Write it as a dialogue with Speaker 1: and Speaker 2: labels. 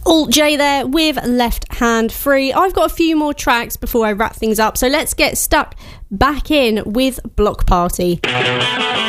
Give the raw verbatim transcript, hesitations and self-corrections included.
Speaker 1: Alt J there with Left Hand Free. I've got a few more tracks before I wrap things up, so let's get stuck back in with Block Party.